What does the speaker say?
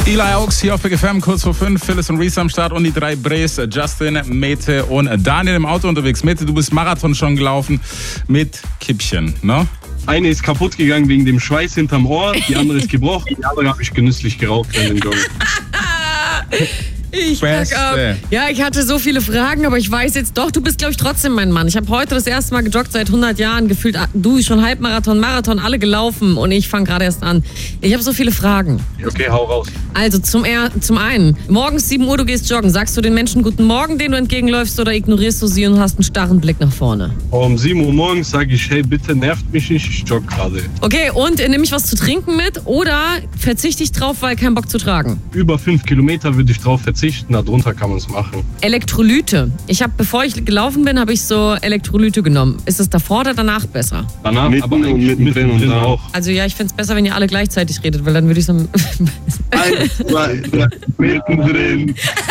Eli Oaks hier auf Big FM, kurz vor 5, Phyllis und Reese am Start und die 3 Bres, Justin, Mete und Daniel im Auto unterwegs. Mete, du bist Marathon schon gelaufen mit Kippchen, ne? Eine ist kaputt gegangen wegen dem Schweiß hinterm Ohr, die andere ist gebrochen, die andere habe ich genüsslich geraucht in den Joggen. Ich hatte so viele Fragen, aber ich weiß jetzt doch, du bist, glaube ich, trotzdem mein Mann. Ich habe heute das erste Mal gejoggt seit 100 Jahren, gefühlt du schon Halbmarathon, Marathon, alle gelaufen und ich fange gerade erst an. Ich habe so viele Fragen. Okay, hau raus. Also zum einen, morgens 7 Uhr, du gehst joggen. Sagst du den Menschen guten Morgen, denen du entgegenläufst, oder ignorierst du sie und hast einen starren Blick nach vorne? Um 7 Uhr morgens sage ich, hey, bitte nervt mich nicht, ich jogge gerade. Okay, und nehme ich was zu trinken mit oder verzichte ich drauf, weil kein Bock zu tragen? Über 5 Kilometer würde ich drauf verzichten, darunter kann man es machen. Elektrolyte. Bevor ich gelaufen bin, habe ich so Elektrolyte genommen. Ist es davor oder danach besser? Danach, aber eigentlich mittendrin auch. Also ja, ich finde es besser, wenn ihr alle gleichzeitig redet, weil dann würde ich so... 1, 2, 3, mittendrin.